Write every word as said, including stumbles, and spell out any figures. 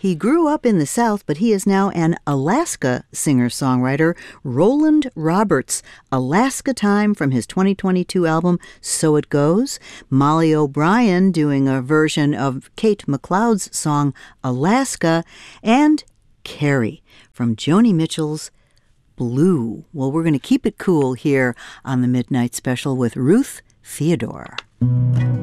He grew up in the South, but he is now an Alaska singer-songwriter. Roland Roberts, Alaska Time from his twenty twenty-two album, So It Goes. Molly O'Brien doing a version of Kate McLeod's song, Alaska. And Carrie from Joni Mitchell's Blue. Well, we're going to keep it cool here on the Midnight Special with Ruth Theodore.